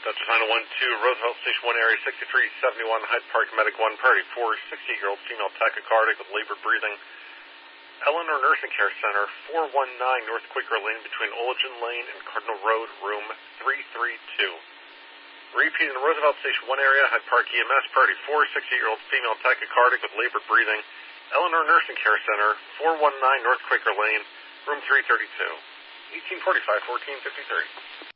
Delta China 1-2, Roosevelt Station 1 area, 6371 Hyde Park, Medic 1, party 4, 68-year-old female tachycardic with labored breathing. Eleanor Nursing Care Center, 419 North Quaker Lane between Olagen Lane and Cardinal Road, room 332. Repeat in the Roosevelt Station 1 area, Hyde Park EMS, party 4, 68-year-old female tachycardic with labored breathing. Eleanor Nursing Care Center, 419 North Quaker Lane, room 332. 1845-1453.